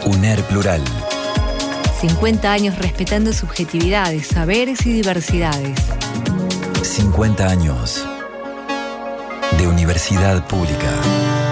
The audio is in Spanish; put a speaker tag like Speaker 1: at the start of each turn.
Speaker 1: UNER Plural.
Speaker 2: 50 años respetando subjetividades, saberes y diversidades.
Speaker 1: 50 años de universidad pública.